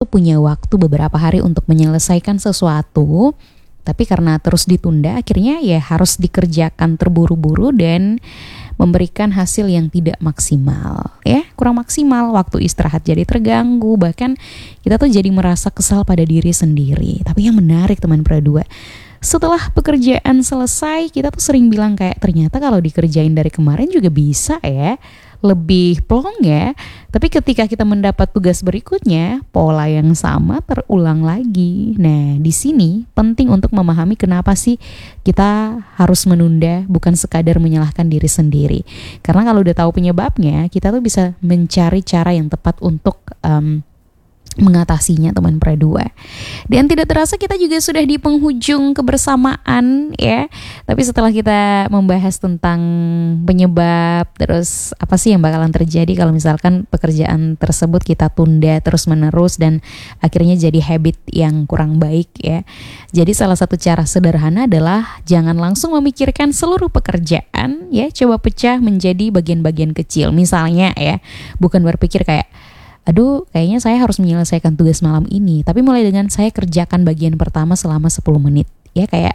tuh punya waktu beberapa hari untuk menyelesaikan sesuatu, tapi karena terus ditunda akhirnya ya harus dikerjakan terburu-buru dan memberikan hasil yang tidak maksimal, ya kurang maksimal, waktu istirahat jadi terganggu, bahkan kita tuh jadi merasa kesal pada diri sendiri. Tapi yang menarik teman Pro2, setelah pekerjaan selesai kita tuh sering bilang kayak ternyata kalau dikerjain dari kemarin juga bisa ya, lebih plong ya. Tapi ketika kita mendapat tugas berikutnya, pola yang sama terulang lagi. Nah, di sini penting untuk memahami kenapa sih kita harus menunda, bukan sekadar menyalahkan diri sendiri. Karena kalau udah tahu penyebabnya, kita tuh bisa mencari cara yang tepat untuk mengatasinya teman Pro2. Dan tidak terasa kita juga sudah di penghujung kebersamaan ya. Tapi setelah kita membahas tentang penyebab, terus apa sih yang bakalan terjadi kalau misalkan pekerjaan tersebut kita tunda terus menerus dan akhirnya jadi habit yang kurang baik ya. Jadi salah satu cara sederhana adalah jangan langsung memikirkan seluruh pekerjaan ya, coba pecah menjadi bagian-bagian kecil. Misalnya ya, bukan berpikir kayak aduh kayaknya saya harus menyelesaikan tugas malam ini, tapi mulai dengan saya kerjakan bagian pertama selama 10 menit ya, kayak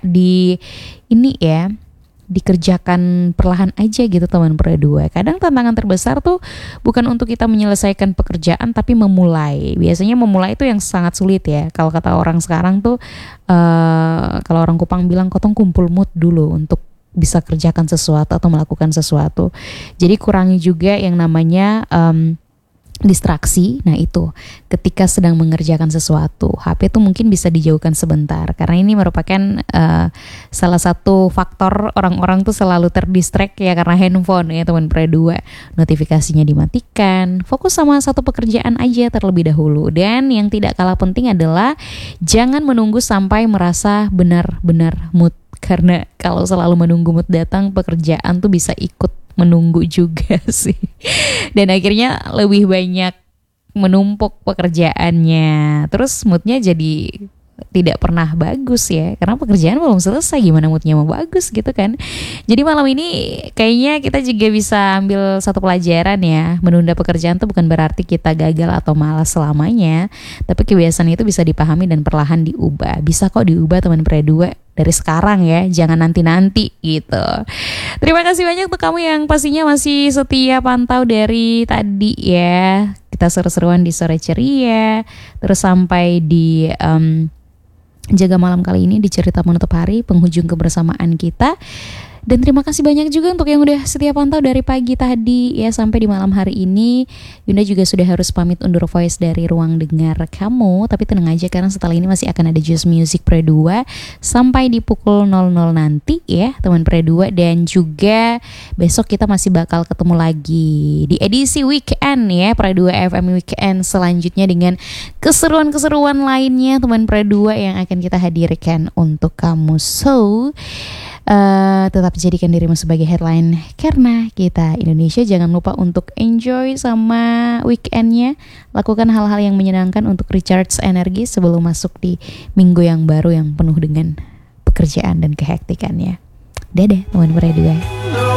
dikerjakan perlahan aja gitu teman Pro2. Kadang tantangan terbesar tuh bukan untuk kita menyelesaikan pekerjaan tapi memulai. Biasanya memulai itu yang sangat sulit ya. Kalau kata orang sekarang tuh kalau orang Kupang bilang kotong kumpul mood dulu untuk bisa kerjakan sesuatu atau melakukan sesuatu. Jadi kurangi juga yang namanya distraksi. Nah itu ketika sedang mengerjakan sesuatu, HP tuh mungkin bisa dijauhkan sebentar, karena ini merupakan salah satu faktor orang-orang tuh selalu terdistract ya karena handphone ya teman Pro2. Notifikasinya dimatikan, fokus sama satu pekerjaan aja terlebih dahulu. Dan yang tidak kalah penting adalah jangan menunggu sampai merasa benar-benar mood, karena kalau selalu menunggu mood datang, pekerjaan tuh bisa ikut menunggu juga sih. Dan akhirnya lebih banyak menumpuk pekerjaannya. Terus moodnya jadi tidak pernah bagus ya, karena pekerjaan belum selesai, gimana moodnya mau bagus gitu kan. Jadi malam ini kayaknya kita juga bisa ambil satu pelajaran ya. Menunda pekerjaan itu bukan berarti kita gagal atau malas selamanya, tapi kebiasaan itu bisa dipahami dan perlahan diubah. Bisa kok diubah teman Pro2 dari sekarang ya, jangan nanti-nanti gitu. Terima kasih banyak untuk kamu yang pastinya masih setia pantau dari tadi ya. Kita seru-seruan di sore ceria, terus sampai di jaga malam kali ini di cerita menutup hari, penghujung kebersamaan kita. Dan terima kasih banyak juga untuk yang udah setia pantau dari pagi tadi ya sampai di malam hari ini. Yunda juga sudah harus pamit undur voice dari ruang dengar kamu, tapi tenang aja karena setelah ini masih akan ada Just Music Pro2 sampai di pukul 00 nanti ya teman Pro2. Dan juga besok kita masih bakal ketemu lagi di edisi weekend ya, Pro2 FM Weekend selanjutnya dengan keseruan-keseruan lainnya teman Pro2 yang akan kita hadirkan untuk kamu. So tetap jadikan dirimu sebagai headline karena kita Indonesia. Jangan lupa untuk enjoy sama weekendnya. Lakukan hal-hal yang menyenangkan untuk recharge energi sebelum masuk di minggu yang baru yang penuh dengan pekerjaan dan kehektikannya. Dadah teman Pro2.